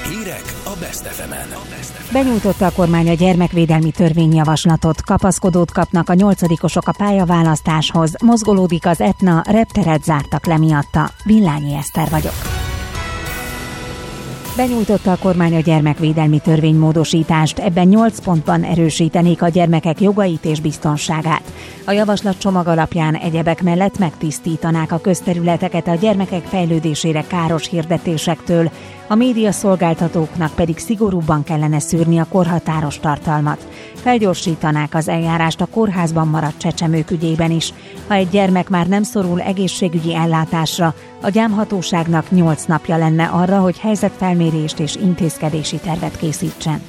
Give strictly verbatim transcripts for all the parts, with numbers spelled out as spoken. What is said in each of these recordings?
Hírek a Best ef emen. Benyújtotta a kormány a gyermekvédelmi törvényjavaslatot, kapaszkodót kapnak a nyolcadikosok a pályaválasztáshoz, mozgolódik az Etna, repteret zártak le miatta. Villányi Eszter vagyok. Benyújtotta a kormány a gyermekvédelmi törvénymódosítást, ebben nyolc pontban erősítenék a gyermekek jogait és biztonságát. A javaslatcsomag alapján egyebek mellett megtisztítanák a közterületeket a gyermekek fejlődésére káros hirdetésektől, a médiaszolgáltatóknak pedig szigorúbban kellene szűrni a korhatáros tartalmat. Felgyorsítanák az eljárást a kórházban maradt csecsemők ügyében is. Ha egy gyermek már nem szorul egészségügyi ellátásra, a gyámhatóságnak nyolc napja lenne arra, hogy helyzetfelmérést és intézkedési tervet készítsen.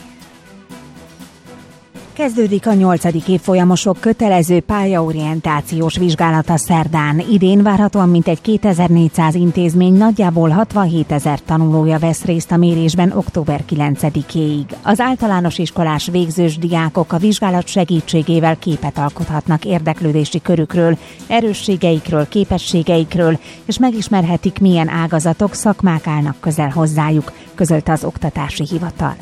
Kezdődik a nyolcadik évfolyamosok kötelező pályaorientációs vizsgálata szerdán. Idén várhatóan mintegy kétezer-négyszáz intézmény, nagyjából hatvanhétezer tanulója vesz részt a mérésben október kilencedikéig. Az általános iskolás végzős diákok a vizsgálat segítségével képet alkothatnak érdeklődési körükről, erősségeikről, képességeikről, és megismerhetik, milyen ágazatok, szakmák állnak közel hozzájuk, közölte az Oktatási Hivatal.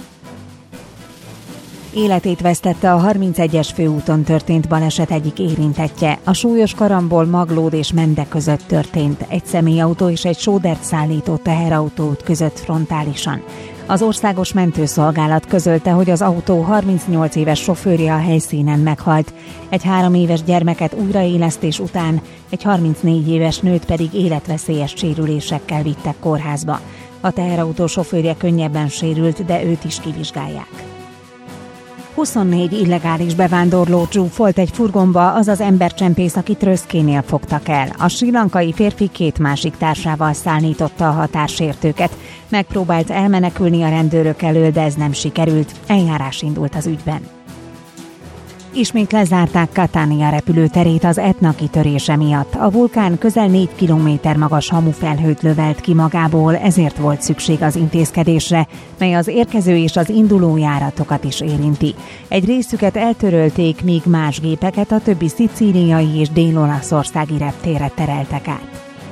Életét vesztette a harmincegyes főúton történt baleset egyik érintettje. A súlyos karambol Maglód és Mende között történt, egy személyautó és egy sódert szállító teherautó között frontálisan. Az Országos Mentőszolgálat közölte, hogy az autó harmincnyolc éves sofőrje a helyszínen meghalt, egy három éves gyermeket újraélesztés után, egy harmincnégy éves nőt pedig életveszélyes sérülésekkel vittek kórházba. A teherautó sofőrje könnyebben sérült, de őt is kivizsgálják. huszonnégy illegális bevándorló csúfolt egy furgonba az az embercsempész, akit Röszkénél fogtak el. A srí lankai férfi két másik társával szállította a határsértőket. Megpróbált elmenekülni a rendőrök elől, de ez nem sikerült. Eljárás indult az ügyben. Ismét lezárták Catania repülőterét az Etna kitörése miatt. A vulkán közel négy kilométer magas hamufelhőt lövelt ki magából, ezért volt szükség az intézkedésre, mely az érkező és az induló járatokat is érinti. Egy részüket eltörölték, míg más gépeket a többi szicíliai és dél-olaszországi reptérre tereltek át.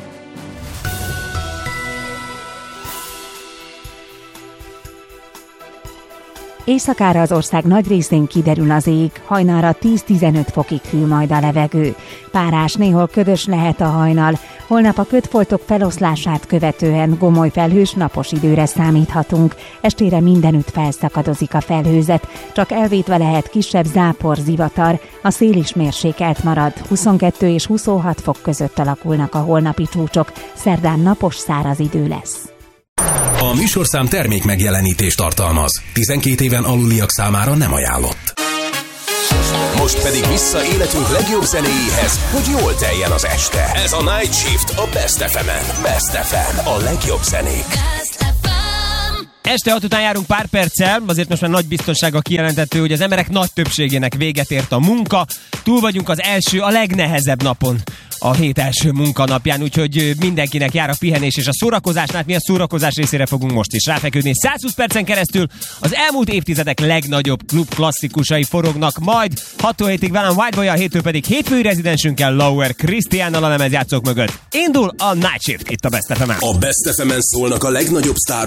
Éjszakára az ország nagy részén kiderül az ég, hajnalra tíz-tizenöt fokig hűl majd a levegő. Párás, néhol ködös lehet a hajnal. Holnap a ködfoltok feloszlását követően gomoly felhős napos időre számíthatunk. Estére mindenütt felszakadozik a felhőzet, csak elvétve lehet kisebb zápor, zivatar, a szél is mérsékelt marad. huszonkettő és huszonhat fok között alakulnak a holnapi csúcsok, szerdán napos, száraz idő lesz. A műsorszám termék megjelenítést tartalmaz. tizenkét éven aluliak számára nem ajánlott. Most pedig vissza életünk legjobb zenéjéhez, hogy jól teljen az este. Ez a Night Shift a Best ef emen. Best ef em, a legjobb zenék. Este hat után járunk pár perccel, azért most már nagy biztonsággal kijelentető, hogy az emberek nagy többségének véget ért a munka. Túl vagyunk az első, a legnehezebb napon, a hét első munkanapján, úgyhogy mindenkinek jár a pihenés és a szórakozásnál. Mi a szórakozás részére fogunk most is ráfeküdni. százhúsz percen keresztül az elmúlt évtizedek legnagyobb klub klasszikusai forognak, majd hat hétig velem Whiteboy-jal, héttől pedig hétfői rezidensünkkel, Lauer Krisztiánnal a lemezjátszók mögött. Indul a Night Shift itt a Best ef emen. A Best ef emen szólnak a legnagyobb sztárok